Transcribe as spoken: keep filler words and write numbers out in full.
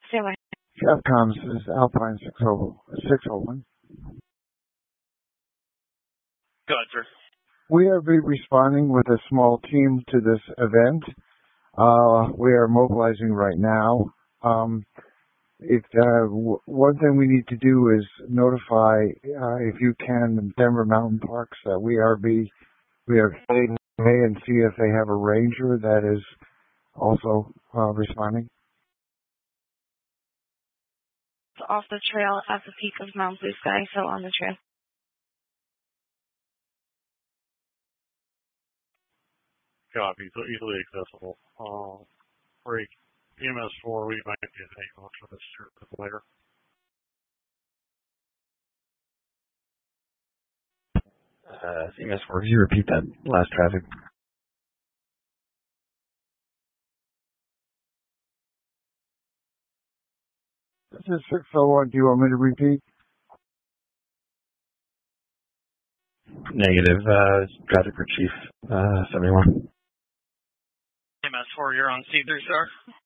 Sailor. Capcoms is Alpine six oh one. Go ahead, sir. We are be responding with a small team to this event. Uh, we are mobilizing right now. Um, if, uh, w- one thing we need to do is notify, uh, if you can, the Denver Mountain Parks that we are be, we are heading away and see if they have a ranger that is also uh, responding. Off the trail at the peak of Mount Blue Sky, so on the trail. Copy. So easily accessible. Uh, for E M S four, we might get a launch for this later. Uh, E M S four, could you repeat that last traffic? This is six oh one. Do you want me to repeat? Negative, uh, traffic for Chief, uh, seventy-one. E M S four, you're on C three, sir.